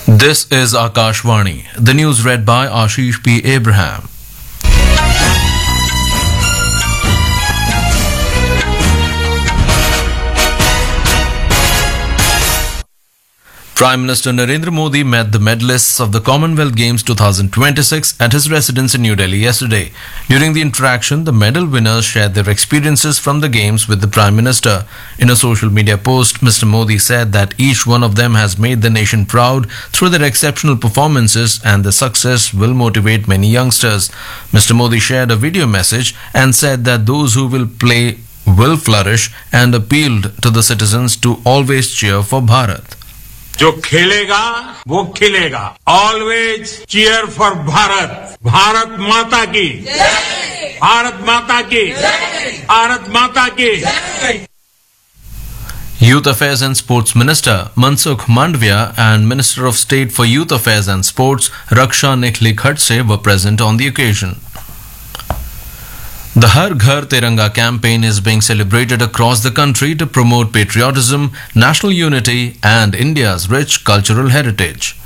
This is Akashvani. The news read by Ashish P. Abraham. Prime Minister Narendra Modi met the medalists of the Commonwealth Games 2026 at his residence in New Delhi yesterday. During the interaction, the medal winners shared their experiences from the Games with the Prime Minister. In a social media post, Mr. Modi said that each one of them has made the nation proud through their exceptional performances and the success will motivate many youngsters. Mr. Modi shared a video message and said that those who will play will flourish and appealed to the citizens to always cheer for Bharat. जो खेलेगा वो खिलेगा. Always cheer for Bharat. Bharat माता की, भारत माता की, भारत माता की. Youth Affairs and Sports Minister Mansukh Mandavia and Minister of State for Youth Affairs and Sports Raksha Nikhli Khadse were present on the occasion. The Har Ghar Tiranga campaign is being celebrated across the country to promote patriotism, national unity and India's rich cultural heritage.